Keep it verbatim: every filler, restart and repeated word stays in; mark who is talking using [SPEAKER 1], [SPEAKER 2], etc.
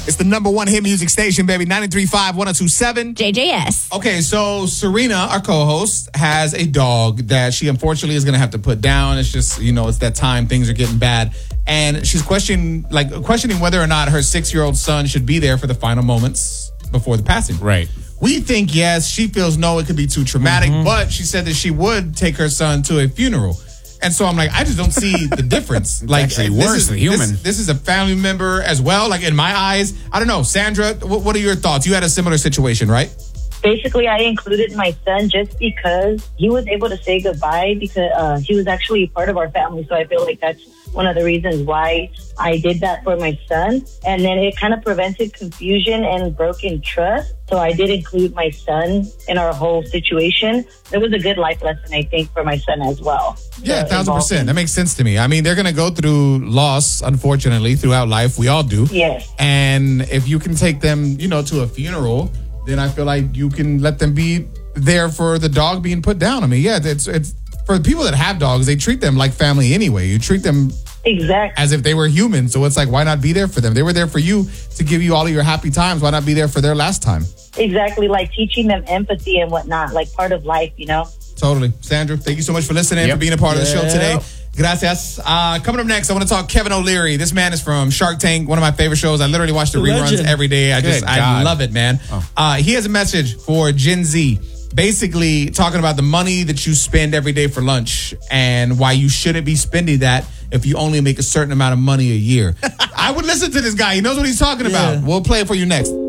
[SPEAKER 1] It's the number one hit music station, baby. ninety-three point five, one oh two point seven.
[SPEAKER 2] J J S.
[SPEAKER 1] Okay, so Serena, our co-host, has a dog that she unfortunately is going to have to put down. It's just, you know, it's that time. Things are getting bad. And she's questioning, like, questioning whether or not her six-year-old son should be there for the final moments before the passing.
[SPEAKER 3] Right.
[SPEAKER 1] We think yes. She feels no, it could be too traumatic. Mm-hmm. But she said that she would take her son to a funeral. And so I'm like, I just don't see the difference. Like,
[SPEAKER 3] actually
[SPEAKER 1] this
[SPEAKER 3] worse
[SPEAKER 1] is,
[SPEAKER 3] than human.
[SPEAKER 1] This, this is a family member as well. Like, in my eyes, I don't know. Sandra, what, what are your thoughts? You had a similar situation, right?
[SPEAKER 4] Basically, I included my son just because he was able to say goodbye because uh, he was actually part of our family. So I feel like that's one of the reasons why I did that for my son. And then it kind of prevented confusion and broken trust. So I did include my son in our whole situation. It was a good life lesson, I think, for my son as well.
[SPEAKER 1] Yeah, a
[SPEAKER 4] So
[SPEAKER 1] thousand percent.
[SPEAKER 4] involving-
[SPEAKER 1] That makes sense to me. I mean, they're going to go through loss, unfortunately, throughout life. We all do.
[SPEAKER 4] Yes.
[SPEAKER 1] And if you can take them, you know, to a funeral, then I feel like you can let them be there for the dog being put down. I mean, yeah, it's it's for the people that have dogs, they treat them like family anyway. You treat them
[SPEAKER 4] Exactly.
[SPEAKER 1] as if they were human. So it's like, why not be there for them? They were there for you to give you all of your happy times. Why not be there for their last time?
[SPEAKER 4] Exactly. Like teaching them empathy and whatnot, like part of life, you know?
[SPEAKER 1] Totally. Sandra, thank you so much for listening,
[SPEAKER 3] Yep.
[SPEAKER 1] for being a part of the show
[SPEAKER 3] Yep.
[SPEAKER 1] today. Gracias. Uh, coming up next, I want to talk Kevin O'Leary. This man is from Shark Tank, one of my favorite shows. I literally watch the
[SPEAKER 5] The
[SPEAKER 1] reruns
[SPEAKER 5] legend.
[SPEAKER 1] every day. I just,
[SPEAKER 3] Good
[SPEAKER 1] I
[SPEAKER 3] God.
[SPEAKER 1] love it, man.
[SPEAKER 3] Oh.
[SPEAKER 1] Uh, he has a message for Gen Z. Basically talking about the money that you spend every day for lunch and why you shouldn't be spending that if you only make a certain amount of money a year. I would listen to this guy. He knows what he's talking about.
[SPEAKER 5] Yeah.
[SPEAKER 1] We'll play it for you next.